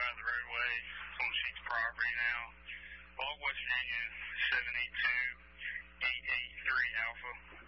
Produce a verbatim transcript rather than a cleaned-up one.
right of the roadway. It's on the Sheets property now. Log West Virginia seven eight two eight eight three Alpha.